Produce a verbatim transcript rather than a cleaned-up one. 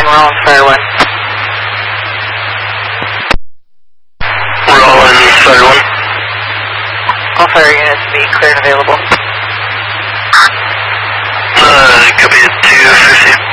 nine, we're on Fire one. We're all in Fire one. All fire units be cleared and available. Uh, copy at two fifty.